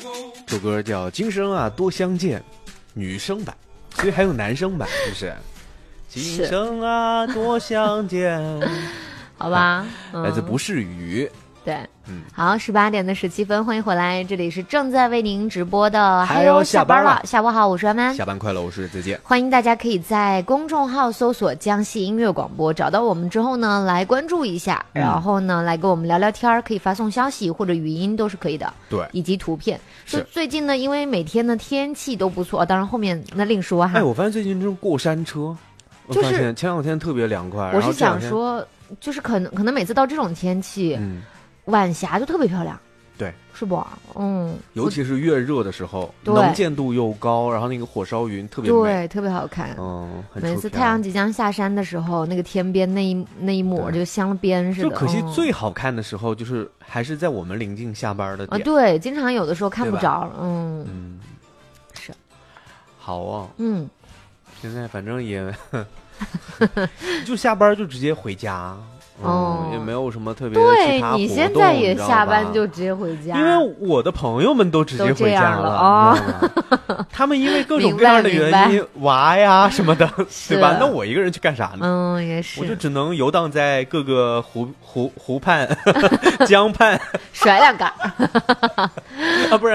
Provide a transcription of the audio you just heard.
这首歌叫《今生啊多相见》，女生版，所以还有男生版，是不是？今生啊多相见， 好吧， 来自不是鱼。 对，好，18点的17分，欢迎回来，这里是正在为您直播的， 还有下班了， 下午好，我是安安， 下班快乐，我是再见。 欢迎大家可以在公众号搜索江西音乐广播，找到我们之后呢，来关注一下，然后呢，来跟我们聊聊天，可以发送消息或者语音都是可以的， 对， 以及图片。就最近呢，因为每天的天气都不错，当然后面那另说哈。 哎，我发现最近这种过山车， 就是我发现前两天特别凉快。 我是想说，就是可能每次到这种天气，晚霞就特别漂亮， 对， 是不？ 尤其是越热的时候，能见度又高，然后那个火烧云特别美， 对，特别好看。每次太阳即将下山的时候，那个天边那一抹就像边似的。 就可惜最好看的时候，就是还是在我们临近下班的点。 对，经常有的时候看不着。是。 好啊。现在反正也就下班就直接回家。也没有什么特别的其他活动。 对，你现在也下班就直接回家， 因为我的朋友们都直接回家了，他们因为各种各样的原因，娃呀什么的，对吧？那我一个人去干啥呢？ 也是， 我就只能游荡在各个湖畔、江畔， 甩两杆啊，不然。